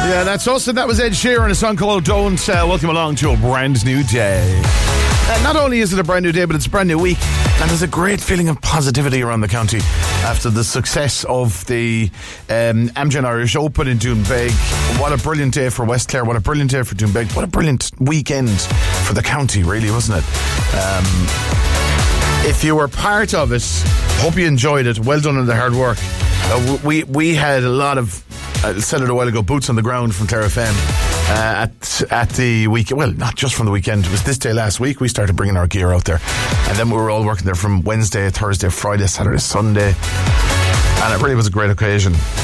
Yeah, that's us, and that was Ed Sheeran, a song called Don't. Welcome along to a brand new day. Not only is it a brand new day, but it's a brand new week, and there's a great feeling of positivity around the county after the success of the Amgen Irish Open in Doonbeg. What a brilliant day for West Clare, what a brilliant day for Doonbeg, what a brilliant weekend for the county, really, wasn't it? If you were part of it, hope you enjoyed it. Well done on the hard work. We had a lot of, I said it a while ago, boots on the ground from Clare FM at the weekend. Well, not just from the weekend. It was this day last week we started bringing our gear out there, and then we were all working there from Wednesday, Thursday, Friday, Saturday, Sunday, and it really was a great occasion.